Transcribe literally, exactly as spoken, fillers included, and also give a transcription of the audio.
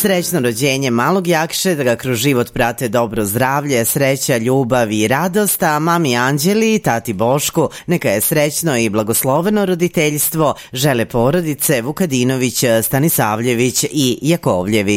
Srećno rođenje malog Jakše, da ga kroz život prate dobro zdravlje, sreća, ljubav i radost, a mami Anđeli i tati Bošku neka je srećno i blagosloveno roditeljstvo, žele porodice Vukadinović, Stanisavljević i Jakovljević.